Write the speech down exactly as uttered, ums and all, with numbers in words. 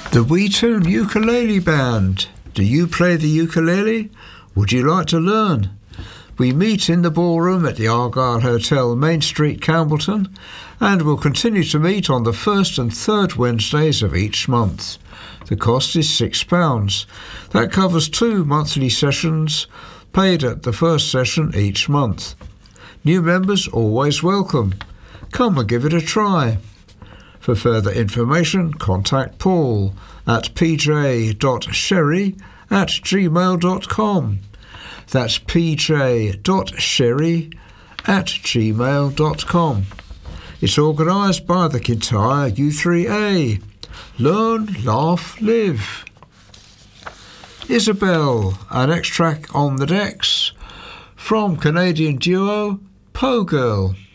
The WeTune Ukulele Band. Do you play the ukulele? Would you like to learn? We meet in the ballroom at the Argyle Hotel, Main Street, Campbellton, and will continue to meet on the first and third Wednesdays of each month. The cost is six pounds. That covers two monthly sessions, paid at the first session each month. New members always welcome. Come and give it a try. For further information, contact Paul at p j dot sherry at gmail dot com. That's p j dot sherry at gmail dot com. It's organised by the Kintyre U three A. Learn, laugh, live. Isabel, an extract on the decks from Canadian duo Poe Girl.